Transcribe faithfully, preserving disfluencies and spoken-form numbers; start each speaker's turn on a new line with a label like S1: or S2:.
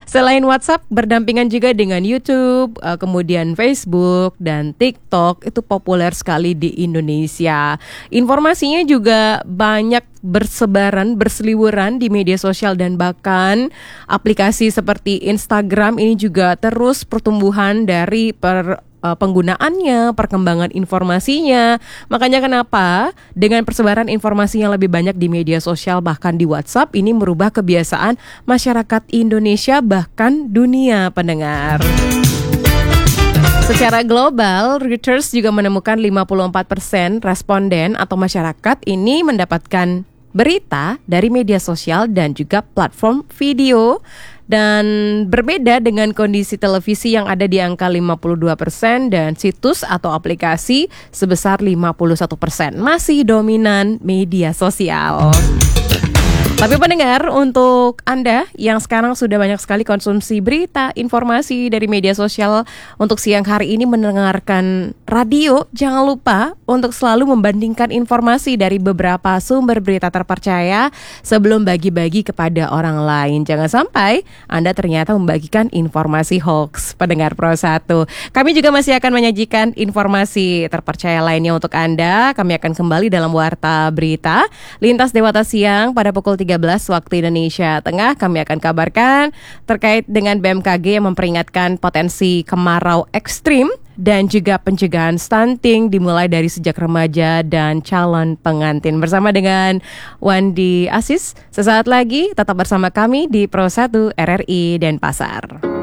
S1: Selain WhatsApp, berdampingan juga dengan YouTube, uh, kemudian Facebook dan TikTok itu populer sekali di Indonesia. Informasinya juga banyak bersebaran, berseliweran di media sosial dan bahkan aplikasi seperti Instagram ini juga terus pertumbuhan dari per Uh, penggunaannya, perkembangan informasinya. Makanya kenapa dengan persebaran informasi yang lebih banyak di media sosial bahkan di WhatsApp ini merubah kebiasaan masyarakat Indonesia bahkan dunia pendengar. Secara global, Reuters juga menemukan lima puluh empat persen responden atau masyarakat ini mendapatkan berita dari media sosial dan juga platform video. Dan berbeda dengan kondisi televisi yang ada di angka lima puluh dua persen dan situs atau aplikasi sebesar lima puluh satu persen. Masih dominan media sosial. Tapi pendengar, untuk Anda yang sekarang sudah banyak sekali konsumsi berita, informasi dari media sosial untuk siang hari ini mendengarkan radio, jangan lupa untuk selalu membandingkan informasi dari beberapa sumber berita terpercaya sebelum bagi-bagi kepada orang lain. Jangan sampai Anda ternyata membagikan informasi hoax, pendengar Pro satu. Kami juga masih akan menyajikan informasi terpercaya lainnya untuk Anda. Kami akan kembali dalam Warta Berita Lintas Dewata Siang pada pukul tiga belas waktu Indonesia Tengah. Kami akan kabarkan terkait dengan B M K G yang memperingatkan potensi kemarau ekstrim dan juga pencegahan stunting dimulai dari sejak remaja dan calon pengantin. Bersama dengan Wandi Asis, sesaat lagi tetap bersama kami di Pro satu R R I Denpasar.